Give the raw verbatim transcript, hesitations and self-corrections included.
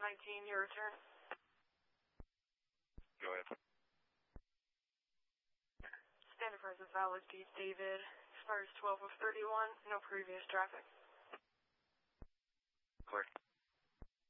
nineteen, your return. Go ahead. Standard price of valid, Keith David. Expires twelve of thirty-one. No previous traffic. Clear.